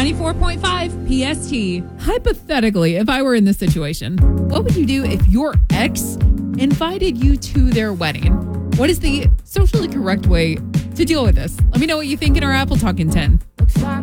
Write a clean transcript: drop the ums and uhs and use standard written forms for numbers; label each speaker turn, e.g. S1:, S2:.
S1: 94.5 PST.
S2: Hypothetically, if I were in this situation, what would you do if your ex invited you to their wedding? What is the socially correct way to deal with this? Let me know what you think in our Apple Talk in 10.